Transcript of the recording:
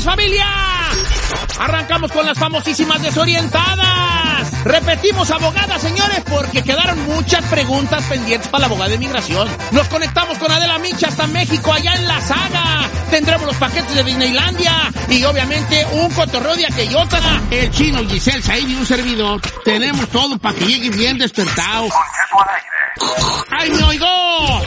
familia! Arrancamos con las famosísimas desorientadas. Repetimos, abogada, señores, porque quedaron muchas preguntas pendientes para la abogada de inmigración. Nos conectamos con Adela Micha hasta México, allá en La Saga. Tendremos los paquetes de Disneylandia y, obviamente, un cotorreo de aquellota. El Chino, Giselle, Said y un servidor. Tenemos todo para que llegue bien despertado. ¡Ay, me oigo!